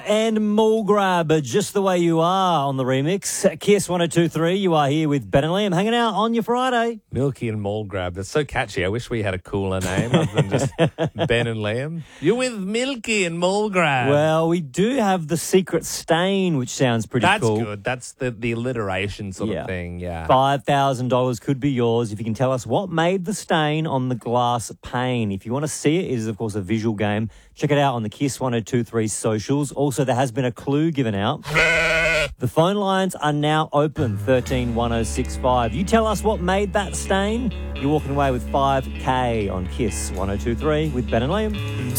and Mulgrab, just the way you are on the remix. Kiss 102.3, you are here with Ben and Liam, hanging out on your Friday. Milky and Mulgrab. That's so catchy. I wish we had a cooler name other than just Ben and Liam. You're with Milky and Mulgrab. Well, we do have the secret stain, which sounds pretty cool. That's good. That's the alliteration sort of thing, yeah. $5,000 could be yours if you can tell us what made the stain on the glass pane. If you want to see it, it is, of course, a visual game. Check it out on the Kiss 102.3 socials. Also, there has been a clue given out. The phone lines are now open, 131065. You tell us what made that stain. You're walking away with $5,000 on Kiss 102.3 with Ben and Liam.